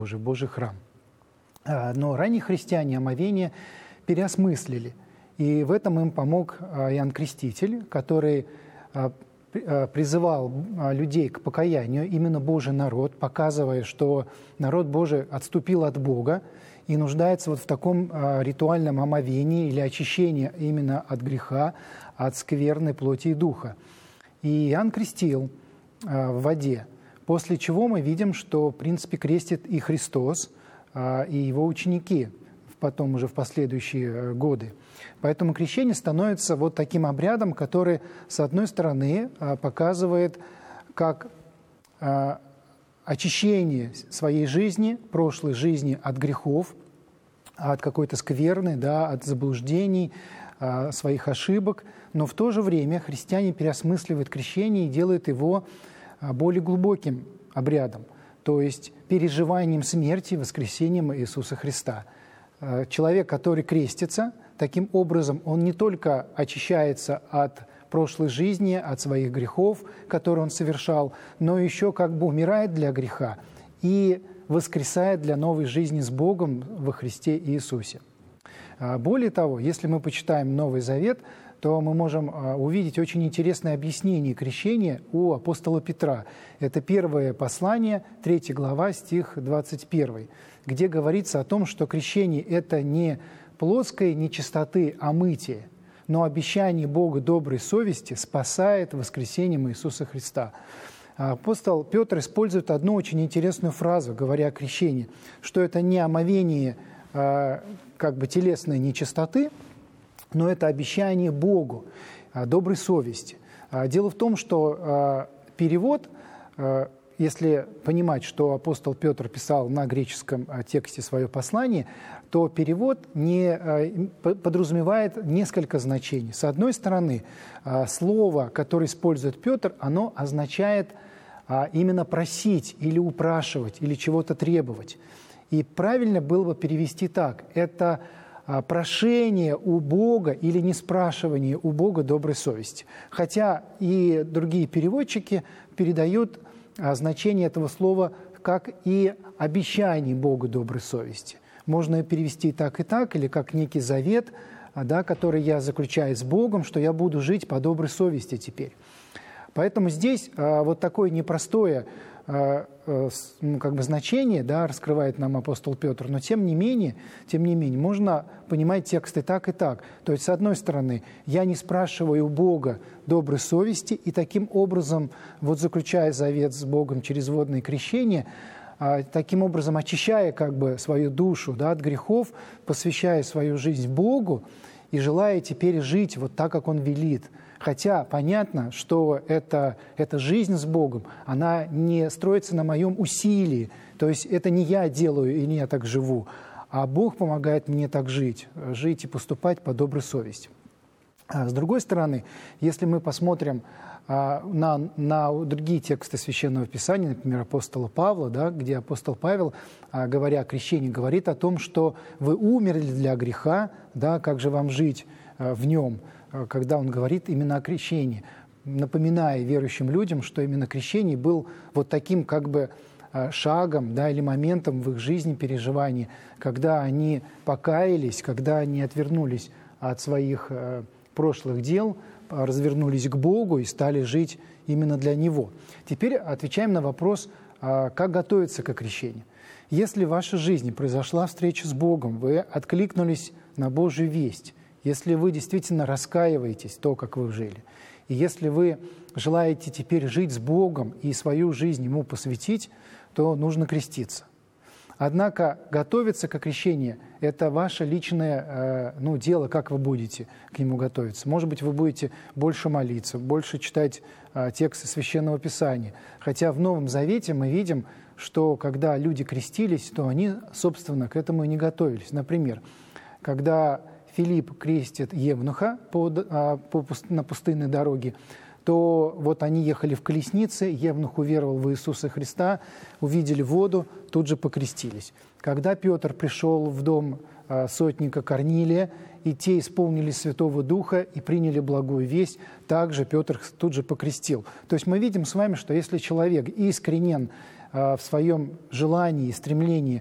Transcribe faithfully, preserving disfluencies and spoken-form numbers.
Божий, Божий храм. Но ранние христиане омовение переосмыслили. И в этом им помог Иоанн Креститель, который призывал людей к покаянию, именно Божий народ, показывая, что народ Божий отступил от Бога и нуждается вот в таком ритуальном омовении или очищении именно от греха, от скверной плоти и духа. И Иоанн крестил в воде, после чего мы видим, что, в принципе, крестит и Христос, и его ученики потом уже в последующие годы. Поэтому крещение становится вот таким обрядом, который, с одной стороны, показывает как очищение своей жизни, прошлой жизни от грехов, от какой-то скверны, да, от заблуждений, своих ошибок, но в то же время христиане переосмысливают крещение и делают его более глубоким обрядом, то есть переживанием смерти и воскресением Иисуса Христа. Человек, который крестится, таким образом он не только очищается от прошлой жизни, от своих грехов, которые он совершал, но еще как бы умирает для греха и воскресает для новой жизни с Богом во Христе Иисусе. Более того, если мы почитаем Новый Завет, то мы можем увидеть очень интересное объяснение крещения у апостола Петра. Это первое послание, третья глава, стих двадцать первый, где говорится о том, что крещение – это не плотской нечистоты, а мытие, но обещание Бога доброй совести спасает воскресением Иисуса Христа. Апостол Петр использует одну очень интересную фразу, говоря о крещении, что это не омовение как бы телесной нечистоты, но это обещание Богу доброй совести. Дело в том, что перевод, если понимать, что апостол Петр писал на греческом тексте свое послание, то перевод не подразумевает несколько значений. С одной стороны, слово, которое использует Петр, оно означает именно просить или упрашивать, или чего-то требовать. И правильно было бы перевести так. Это прошение у Бога или не спрашивание у Бога доброй совести. Хотя и другие переводчики передают значение этого слова как и обещание Богу доброй совести. Можно перевести так и так, или как некий завет, да, который я заключаю с Богом, что я буду жить по доброй совести теперь. Поэтому здесь вот такое непростое ну, как бы значение, да, раскрывает нам апостол Петр, но тем не менее, тем не менее, можно понимать тексты так и так. То есть, с одной стороны, я не спрашиваю у Бога доброй совести, и таким образом, вот заключая завет с Богом через водное крещение, таким образом очищая как бы свою душу, да, от грехов, посвящая свою жизнь Богу и желая теперь жить вот так, как Он велит. Хотя понятно, что это, эта жизнь с Богом, она не строится на моем усилии. То есть это не я делаю и не я так живу, а Бог помогает мне так жить, жить и поступать по доброй совести. А с другой стороны, если мы посмотрим а, на, на другие тексты Священного Писания, например, апостола Павла, да, где апостол Павел, а, говоря о крещении, говорит о том, что вы умерли для греха, да, как же вам жить а, в нем, когда он говорит именно о крещении, напоминая верующим людям, что именно крещение был вот таким как бы шагом, да, или моментом в их жизни, переживании, когда они покаялись, когда они отвернулись от своих прошлых дел, развернулись к Богу и стали жить именно для Него. Теперь отвечаем на вопрос, как готовиться к крещению. Если в вашей жизни произошла встреча с Богом, вы откликнулись на Божью весть, если вы действительно раскаиваетесь, то, как вы жили, и если вы желаете теперь жить с Богом и свою жизнь Ему посвятить, то нужно креститься. Однако готовиться к крещению – это ваше личное ну, дело, как вы будете к нему готовиться. Может быть, вы будете больше молиться, больше читать тексты Священного Писания. Хотя в Новом Завете мы видим, что когда люди крестились, то они, собственно, к этому и не готовились. Например, когда Филипп крестит Евнуха по, по, на пустынной дороге, то вот они ехали в колеснице, Евнух уверовал в Иисуса Христа, увидели воду, тут же покрестились. Когда Петр пришел в дом сотника Корнилия, и те исполнились Святого Духа и приняли благую весть, также Петр тут же покрестил. То есть мы видим с вами, что если человек искренен в своем желании и стремлении